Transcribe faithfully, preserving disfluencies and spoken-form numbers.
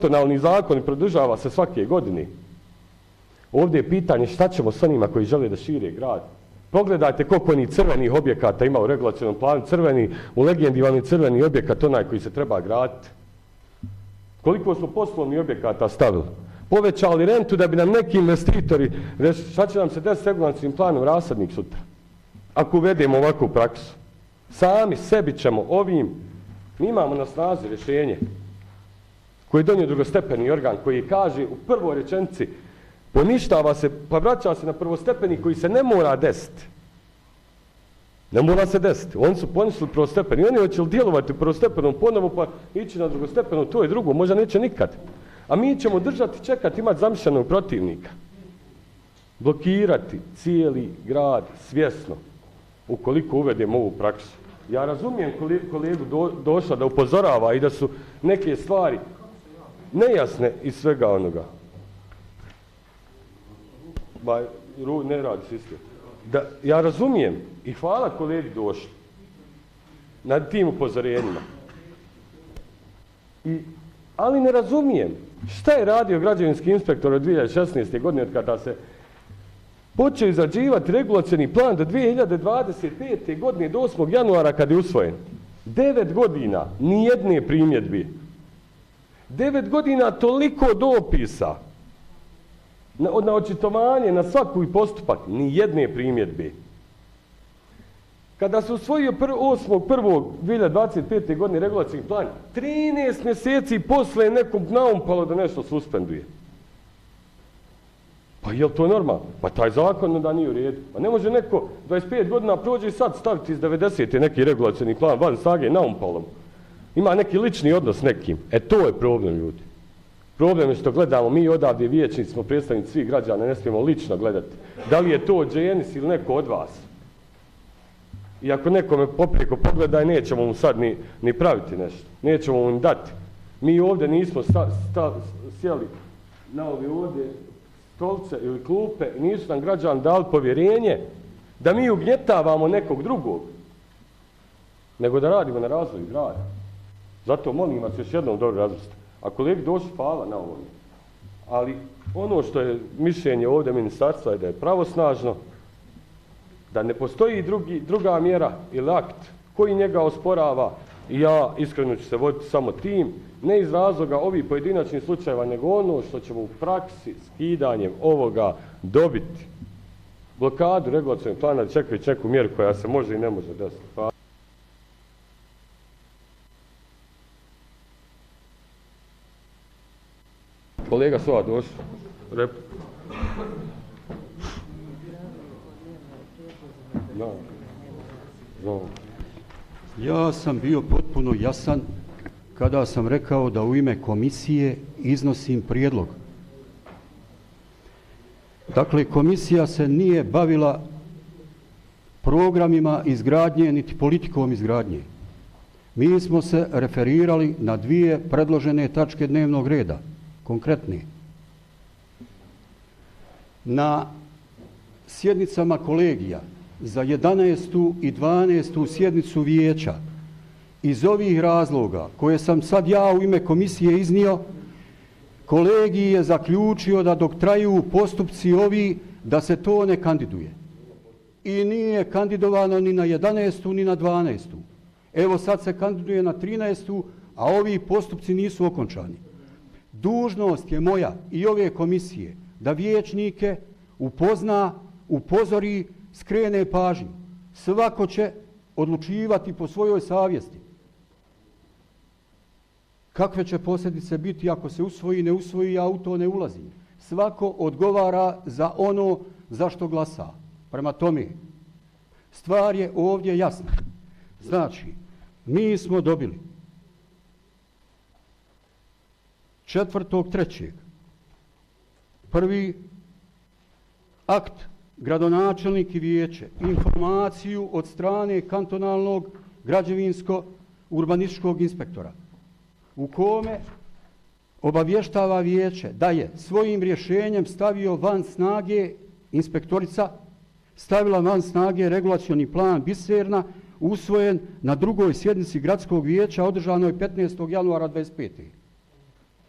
Nacionalni zakon produžava se svake godine. Ovdje je pitanje šta ćemo s onima koji žele da šire grad. Pogledajte koliko oni crvenih objekata ima u regulacionom planu. Crveni, u legendi vam je crveni objekat onaj koji se treba graditi. Koliko smo poslovni objekata stavili. Povećali rentu da bi nam neki investitori, šta će nam se desiti s regulacionim planom rasadnik sutra. Ako uvedemo ovakvu praksu. Sami sebi ćemo ovim, mi imamo na snazi rješenje koji je donio drugostepeni organ koji kaže u prvoj rečenici poništava se, pa vraća se na prvostepeni koji se ne mora desiti. Ne mora se desiti. Oni su poništili prvostepeni. Oni hoće li djelovati u prvostepenom ponovo pa ići na drugostepenu, to je drugo. Možda neće nikad. A mi ćemo držati, čekati, imati zamišljenog protivnika. Blokirati cijeli grad svjesno ukoliko uvedemo ovu praksu. Ja razumijem kolegu do, došla da upozorava i da su neke stvari nejasne iz svega onoga. Ba, ne radi se isto. Da, ja razumijem i hvala kolegi došli na tim upozorenjima. I, ali ne razumijem šta je radio građevinski inspektor od dvije hiljade šesnaeste. godine od kada se počeo izrađivati regulacioni plan do dvije hiljade dvadeset pete. godine do osmog januara kada je usvojen. Devet godina, nijedne primjedbi. Devet godina toliko dopisa na, na očitovanje, na svaki postupak, nijedne primjedbe. Kada se usvojio osmog prvog dvije hiljade dvadeset pete. godine regulacioni plan, trinaest mjeseci posle je nekom naumpalo da nešto suspenduje. Pa je li to normalno? Pa taj zakon da nije u redu. Pa ne može neko dvadeset pet godina prođe i sad staviti iz devedesete. neki regulacioni plan van snage naumpalom. Ima neki lični odnos s nekim. E to je problem, ljudi. Problem je što gledamo, mi odavdje vijećnici smo predstavnici svih građana, ne smijemo lično gledati. Da li je to Dženis ili neko od vas? I ako nekome poprijeko pogledaj, nećemo mu sad ni, ni praviti nešto. Nećemo mu dati. Mi ovdje nismo sta, sta, sjeli na ove ovdje stolce ili klupe i nisu nam građani dali povjerenje da mi ugnjetavamo nekog drugog, nego da radimo na razvoju grada. Zato molim vas još jednom dobro razmislite. A kolegi došli, hvala na ovom. Ali ono što je mišljenje ovdje ministarstva je da je pravosnažno, da ne postoji drugi, druga mjera ili akt koji njega osporava i ja iskreno ću se voditi samo tim, ne iz razloga ovih pojedinačnih slučajeva, nego ono što ćemo u praksi skidanjem ovoga dobiti. Blokadu regulacionog plana čekajući neku mjeru koja se može i ne može desiti. Hvala. Kolega Sova došao. Rep. No. No. Ja sam bio potpuno jasan kada sam rekao da u ime komisije iznosim prijedlog. Dakle, komisija se nije bavila programima izgradnje niti politikom izgradnje. Mi smo se referirali na dvije predložene tačke dnevnog reda. Konkretni. Na sjednicama kolegija za jedanaestu i dvanaestu sjednicu vijeća iz ovih razloga koje sam sad ja u ime komisije iznio, kolegij je zaključio da dok traju postupci ovi da se to ne kandiduje. I nije kandidovano ni na jedanaestu ni na dvanaestu. Evo sad se kandiduje na trinaestu, a ovi postupci nisu okončani. Dužnost je moja i ove komisije da vijećnike upozna, upozori, skrene pažnju. Svako će odlučivati po svojoj savjesti. Kakve će posljedice biti ako se usvoji, ne usvoji, ja u to ne ulazim. Svako odgovara za ono za što glasa. Prema tome, stvar je ovdje jasna. Znači, mi smo dobili četvrtog trećeg prvi akt gradonačelnik i vijeće informaciju od strane kantonalnog građevinsko-urbanističkog inspektora u kome obavještava vijeće da je svojim rješenjem stavio van snage inspektorica, stavila van snage regulacioni plan Biserna usvojen na drugoj sjednici gradskog vijeća održanoj petnaestog januara dvadeset pete.